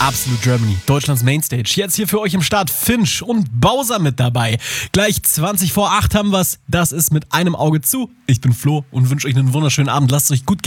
Absolute Germany, Deutschlands Mainstage. Jetzt hier für euch im Start Finch und Bowser mit dabei. Gleich 20 vor 8 haben wir's. Das ist mit einem Auge zu. Ich bin Flo und wünsche euch einen wunderschönen Abend. Lasst es euch gut gehen.